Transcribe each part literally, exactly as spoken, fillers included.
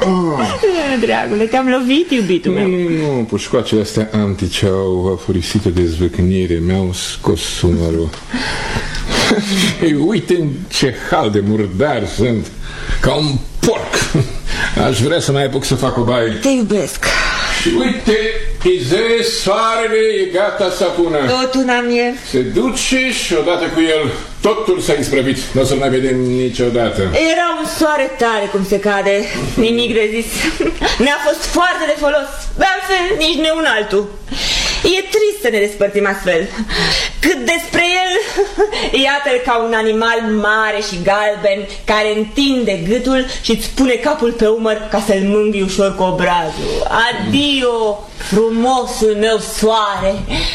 Dragule, te-am lovit, iubitul meu. Nu, nu, nu, pușcoacele astea antice au afurisite de zvâcnire, mi-au scos sumărul. Ei, uite în ce hal de murdar sunt, ca un porc. Aș vrea să mai apuc să fac o baie. Te iubesc. Și uite, Izee, soarele e gata să apună. Totul n-am e. Se duce și odată cu el totul s-a isprăvit. Nu o să-l mai vedem niciodată. Era un soare tare, cum se cade. Nimic de zis. Ne-a fost foarte de folos. De altfel, nici ne un altul. E trist să ne despărțim astfel. Cât despre el, iată-l ca un animal mare și galben care întinde gâtul și îți pune capul pe umăr ca să-l mângâi ușor cu obrazul. Adio, frumosul meu soare.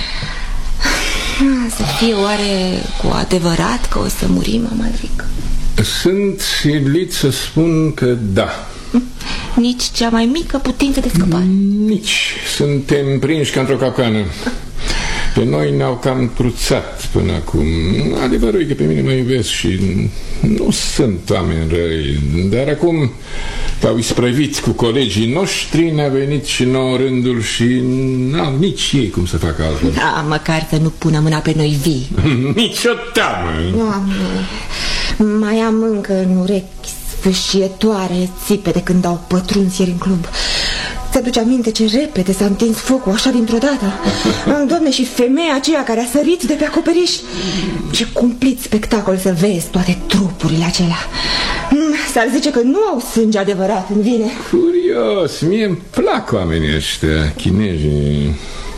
Să fie oare cu adevărat că o să murim, Amalric? Sunt silit să spun că da. Nici cea mai mică putință de scăpare? Nici. Suntem prinși ca într-o capcană. Pe noi ne-au cam cruțat până acum. Adevărul e că pe mine mă iubesc și nu sunt oameni răi. Dar acum că au isprăvit cu colegii noștri, ne-a venit și nouă rândul și n-au nici ei cum să facă altfel. Da, măcar să nu pună mâna pe noi vii. Nici o teamă. Doamne, mai am încă în urechi sfâșietoare țipe de când au pătruns ieri în club. Ți-aduce aminte ce repede s-a întins focul așa dintr-o dată? Doamne, și femeia aceea care a sărit de pe acoperiș. Ce cumplit spectacol să vezi toate trupurile acelea. S-ar zice că nu au sânge adevărat în vine. Curios, mie-mi plac oamenii ăștia, chinezii.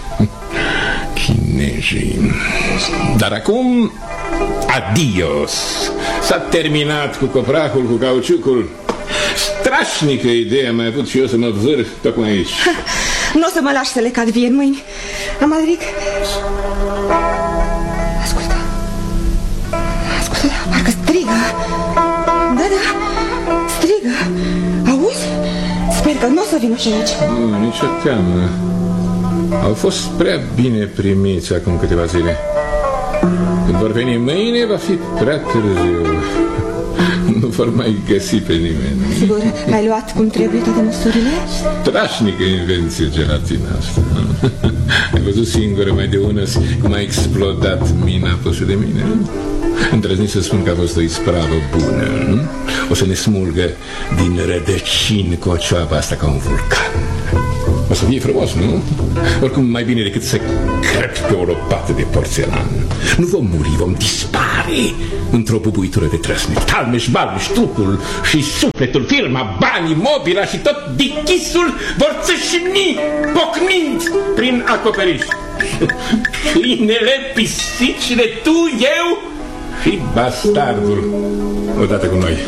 Chinezii. Dar acum, adios. S-a terminat cu copracul, cu cauciucul. Strașnică idee am mai avut și eu să mă vâr tocmai aici. Nu o să mă lași să le cad vie în mâini. Amalric, ascultă. Ascultă, parcă strigă. Da, da, strigă. Auzi? Sper că nu o să vină și aici. Nu, nici o teamă. Au fost prea bine primiți acum câteva zile. Când vor veni mâine, va fi prea târziu. Nu vor mai găsi pe nimeni. Sigur, ai luat cum trebuie toate măsurile? Strașnică invenție gelatina asta. Ai văzut singură mai de ună cum a explodat mina pusă de mine? Îndrăznit să spun că a fost o ispravă bună, nu? O să ne smulgă din rădăcini cocioaba asta ca un vulcan. O să fie frumos, nu? Oricum mai bine decât să crăpi pe o lopată de porțelan. Nu vom muri, vom dispare într-o bubuitură de trăsnet. Talmeș, balmeș, trupul și sufletul, firma, banii, mobila și tot dichisul vor țâșni, pocnind prin acoperiș. Câinele, pisicile, tu, eu și bastardul odată cu noi.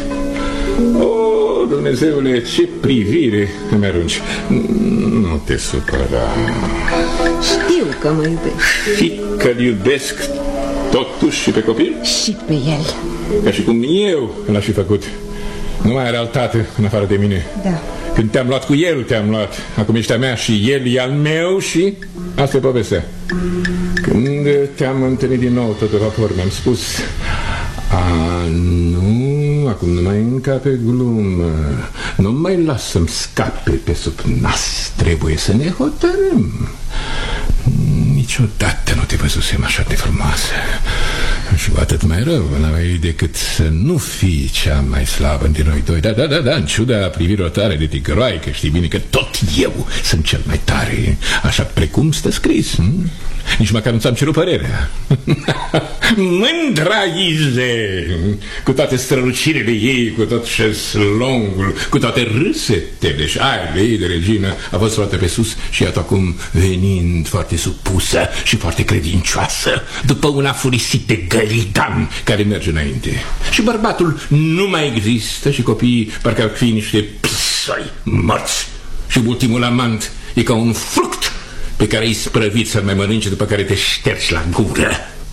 O, Dumnezeule, ce privire îmi arunci. Nu te supăra. Știu că mă iubești. Și că-l iubesc totuși și pe copil? Și pe el. Ca și cum eu l-aș fi făcut. Nu mai are alt tată în afară de mine. Da. Când te-am luat cu el, te-am luat. Acum ești a mea și el e al meu și asta e povestea. Când te-am întâlnit din nou tot pe vapor, mi-am spus: a, nu, acum nu mai încape glumă. Nu mai las să-mi scape pe sub nas. Trebuie să ne hotărâm. Niciodată nu te văzusem așa de frumoasă. Și cu atât mai rău, n-aveai decât să nu fii cea mai slabă dintre noi doi. Da, da, da, da, în ciuda privirilor tare de tigroaică, știi bine că tot eu sunt cel mai tare. Așa precum stă scris, hm? Nici măcar nu ți-am cerut părerea. Mândra Izee, cu toate strălucirile ei, cu tot șeslongul, cu toate râsetele și aerele ei de regină, a fost luată pe sus și iată acum venind foarte supusă și foarte credincioasă, după un afurisit de gălidan care merge înainte. Și bărbatul nu mai există și copiii parcă ar fi niște pisoi morți. Și ultimul amant e ca un fruct pe care îi sprăvit să-l mai mănânce, după care te ștergi la gură.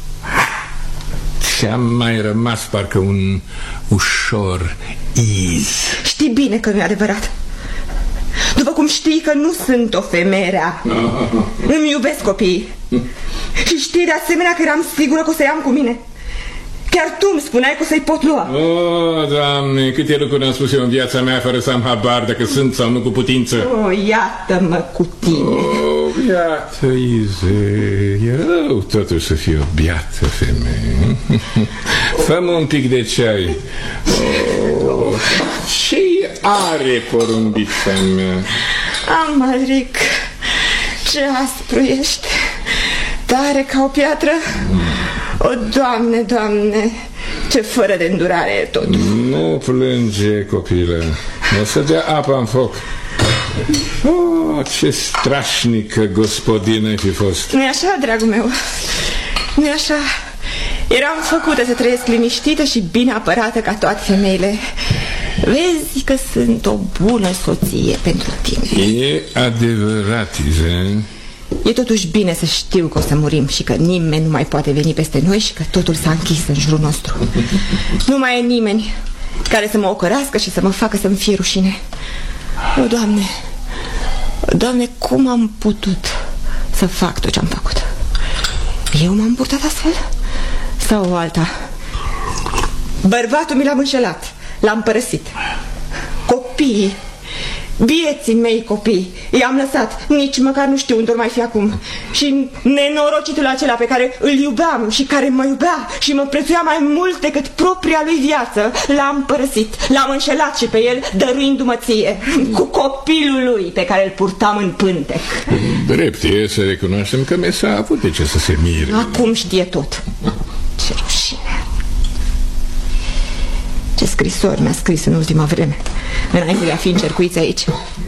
Ți-a mai rămas parcă un ușor iz. Știi bine că nu e adevărat. După cum știi că nu sunt o femeie rea. Îmi iubesc copiii. Și știi de asemenea că eram sigură că o să i-am cu mine. Chiar tu îmi spuneai că o să-i pot lua. Oh, Doamne, câte lucruri am spus eu în viața mea fără să am habar dacă sunt sau nu cu putință. Oh, iată-mă cu tine. Oh, iată, Ize, e rău totuși să fie o biată femeie. Fă-mă un pic de ceai. Oh, ce are porumbița mea? Amalric, ce aspru ești. Tare ca o piatră. O, Doamne, Doamne, ce fără de îndurare e totul. Nu plânge, copilă. O să dea apa în foc. Oh, ce strașnică gospodină ai fi fost. Nu-i așa, dragul meu? Nu-i așa? Eram făcută să trăiesc liniștită și bine apărată ca toate femeile. Vezi că sunt o bună soție pentru tine. E adevărat, Ize. E totuși bine să știu că o să murim și că nimeni nu mai poate veni peste noi și că totul s-a închis în jurul nostru. Nu mai e nimeni care să mă ocărască și să mă facă să-mi fie rușine. O, Doamne, Doamne, cum am putut să fac tot ce am făcut? Eu m-am purtat astfel? Sau alta? Bărbatul mi l-am înșelat, l-am părăsit. Copiii, bieții mei copii, i-am lăsat, nici măcar nu știu unde or mai fi acum. Și nenorocitul acela pe care îl iubeam și care mă iubea și mă prețuia mai mult decât propria lui viață, l-am părăsit, l-am înșelat și pe el dăruindu-mă ție, cu copilul lui pe care îl purtam în pântec. Drept e să recunoaștem că Mesa a avut de ce să se mire. Acum știe tot. Ce rușine. Ce scrisori mi-a scris în ultima vreme, înainte de a fi încercuiți aici.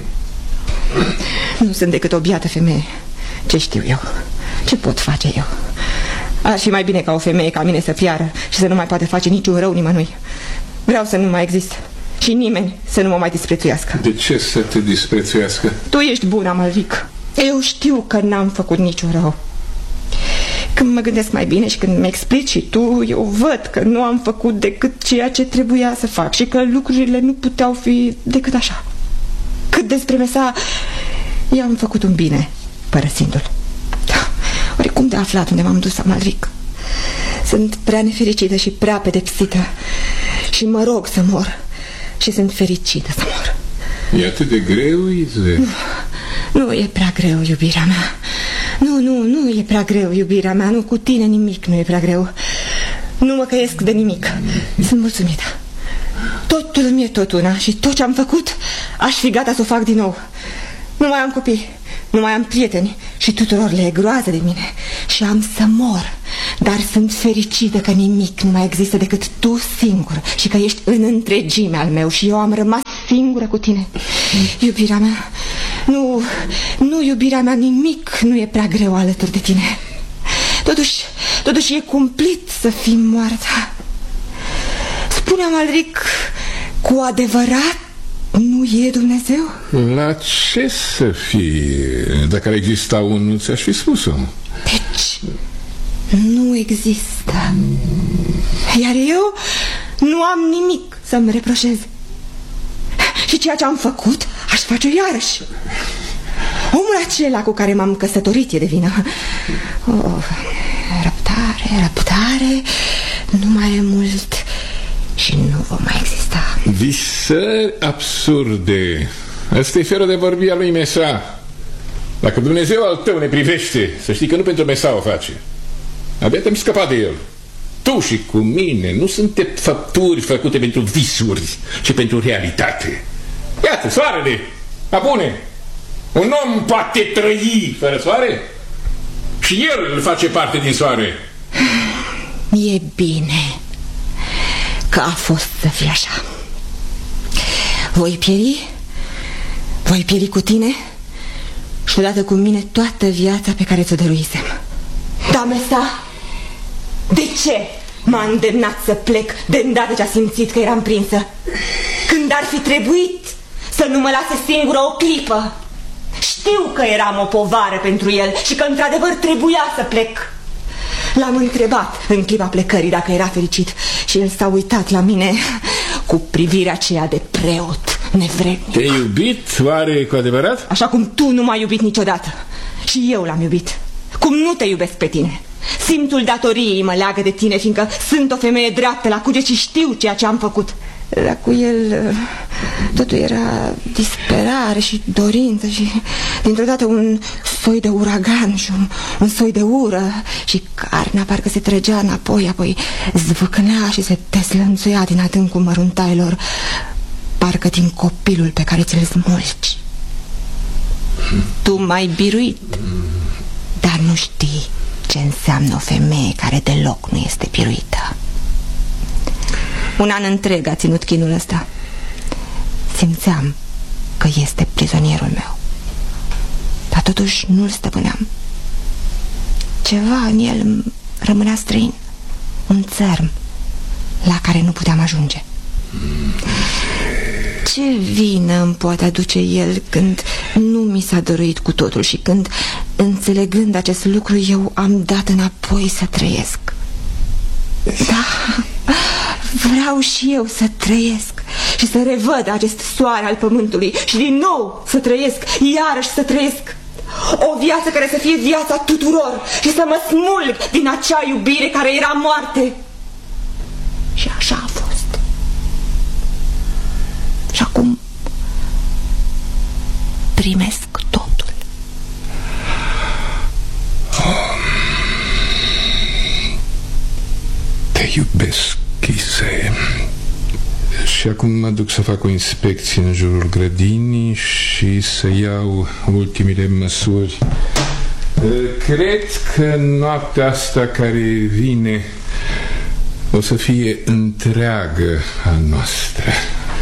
Nu sunt decât o biată femeie. Ce știu eu? Ce pot face eu? Ar fi mai bine ca o femeie ca mine să piară și să nu mai poate face niciun rău nimănui. Vreau să nu mai exist și nimeni să nu mă mai disprețuiască. De ce să te disprețuiască? Tu ești bun, Amalric. Eu știu că n-am făcut niciun rău. Când mă gândesc mai bine și când mi explici și tu, eu văd că nu am făcut decât ceea ce trebuia să fac și că lucrurile nu puteau fi decât așa. Cât despre Mesa, i-am făcut un bine părăsindu-l. Oricum de aflat unde m-am dus, Amalric. Sunt prea nefericită și prea pedepsită și mă rog să mor și sunt fericită să mor. E atât de greu, Ize? Nu, nu e prea greu, iubirea mea. Nu, nu, nu e prea greu, iubirea mea. Nu, cu tine nimic nu e prea greu. Nu mă căiesc de nimic. Sunt mulțumită. Totul mi-e tot una și tot ce am făcut aș fi gata să o fac din nou. Nu mai am copii, nu mai am prieteni și tuturor le e groază de mine și am să mor. Dar sunt fericită că nimic nu mai există decât tu singur și că ești în întregime al meu și eu am rămas singură cu tine. Iubirea mea, nu, nu, iubirea mea, nimic nu e prea greu alături de tine. Totuși, totuși e cumplit să fii moartă. Spune, Amalric, cu adevărat nu e Dumnezeu? La ce să fie? Dacă ar exista unul, ți-aș fi spus-o. Deci, nu există. Iar eu nu am nimic să-mi reproșez. Și ceea ce am făcut, aș face iarăși. Omul acela cu care m-am căsătorit e de vină. Oh, răbdare, răbdare, nu mai e mult și nu vom mai exista. Visări absurde. Asta e felul de vorbi a lui Mesa. Dacă Dumnezeu al tău ne privește, să știi că nu pentru Mesa o face. Abia te-am scăpat de el. Tu și cu mine nu suntem făpturi făcute pentru visuri, ci pentru realitate. Iată, soarele, apune. Un om poate trăi fără soare și el face parte din soare. E bine că a fost să fie așa. Voi pieri, voi pieri cu tine și odată cu mine toată viața pe care ți-o dăruisem. Da, Mesa, de ce m-a îndemnat să plec de îndată ce a simțit că eram prinsă? Când ar fi trebuit să nu mă lase singură o clipă. Știu că eram o povară pentru el și că într-adevăr trebuia să plec. L-am întrebat în clipa plecării dacă era fericit și el s-a uitat la mine cu privirea aceea de preot nevrednic. Te-ai iubit, oare, cu adevărat? Așa cum tu nu m-ai iubit niciodată. Și eu l-am iubit. Cum nu te iubesc pe tine. Simțul datoriei mă leagă de tine, fiindcă sunt o femeie dreaptă la cuget și știu ceea ce am făcut. Dar cu el totul era disperare și dorință și dintr-o dată un soi de uragan și un, un soi de ură și carnea parcă se trăgea înapoi, apoi zvâcnea și se deslănțuia din adâncul măruntailor, parcă din copilul pe care ți-l smulgi. Tu m-ai biruit, dar nu știi ce înseamnă o femeie care deloc nu este biruită. Un an întreg a ținut chinul ăsta. Simțeam că este prizonierul meu, dar totuși nu-l stăpâneam. Ceva în el rămânea străin, un țărm la care nu puteam ajunge. Ce vină îmi poate aduce el când nu mi s-a dăruit cu totul și când, înțelegând acest lucru, eu am dat înapoi să trăiesc? Da, vreau și eu să trăiesc și să revăd acest soare al pământului și din nou să trăiesc, iarăși să trăiesc o viață care să fie viața tuturor și să mă smulg din acea iubire care era moarte. Și așa a fost. Și acum primesc totul. Te iubesc, Chise. Și acum mă duc să fac o inspecție în jurul grădinii și să iau ultimile măsuri. Cred că noaptea asta care vine o să fie întreagă a noastră.